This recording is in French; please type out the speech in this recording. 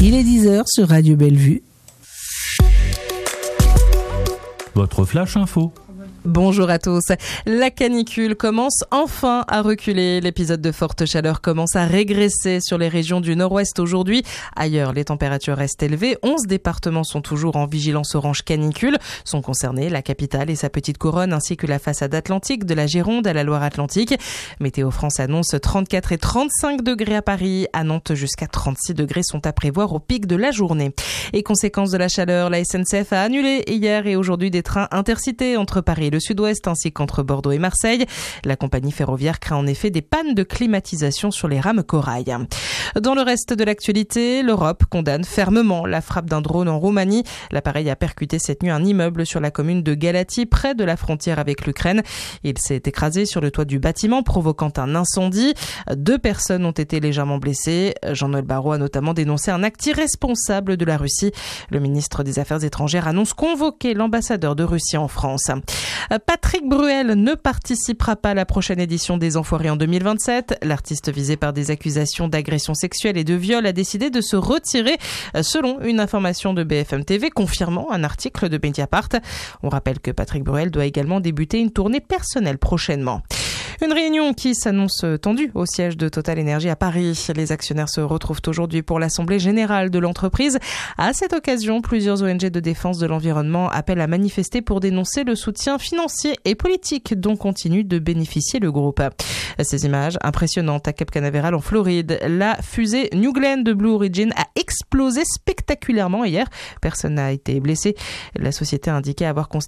Il est 10h sur Radio Bellevue. Votre flash info. Bonjour à tous. La canicule commence enfin à reculer. L'épisode de forte chaleur commence à régresser sur les régions du nord-ouest aujourd'hui. Ailleurs, les températures restent élevées. 11 départements sont toujours en vigilance orange canicule. Sont concernés la capitale et sa petite couronne ainsi que la façade atlantique de la Gironde à la Loire-Atlantique. Météo France annonce 34 et 35 degrés à Paris. À Nantes, jusqu'à 36 degrés sont à prévoir au pic de la journée. Et conséquence de la chaleur, la SNCF a annulé hier et aujourd'hui des trains intercités entre Paris et le sud-ouest ainsi qu'entre Bordeaux et Marseille. La compagnie ferroviaire craint en effet des pannes de climatisation sur les rames corail. Dans le reste de l'actualité, l'Europe condamne fermement la frappe d'un drone en Roumanie. L'appareil a percuté cette nuit un immeuble sur la commune de Galati, près de la frontière avec l'Ukraine. Il s'est écrasé sur le toit du bâtiment, provoquant un incendie. 2 personnes ont été légèrement blessées. Jean-Noël Barrot a notamment dénoncé un acte irresponsable de la Russie. Le ministre des Affaires étrangères annonce convoquer l'ambassadeur de Russie en France. Patrick Bruel ne participera pas à la prochaine édition des Enfoirés en 2027. L'artiste visé par des accusations d'agression sexuelle et de viol a décidé de se retirer selon une information de BFM TV confirmant un article de Mediapart. On rappelle que Patrick Bruel doit également débuter une tournée personnelle prochainement. Une réunion qui s'annonce tendue au siège de Total Énergie à Paris. Les actionnaires se retrouvent aujourd'hui pour l'Assemblée générale de l'entreprise. À cette occasion, plusieurs ONG de défense de l'environnement appellent à manifester pour dénoncer le soutien financier et politique dont continue de bénéficier le groupe. Ces images impressionnantes à Cap Canaveral en Floride. La fusée New Glenn de Blue Origin a explosé spectaculairement hier. Personne n'a été blessé. La société a indiqué avoir constaté